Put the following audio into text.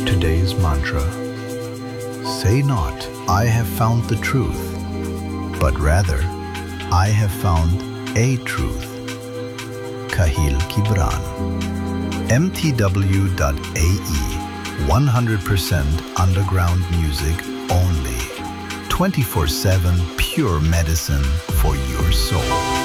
Today's mantra: say not, I have found the truth, but rather, I have found a truth. Kahil Gibran. MTW.ae, 100% underground music only. 24/7 pure medicine for your soul.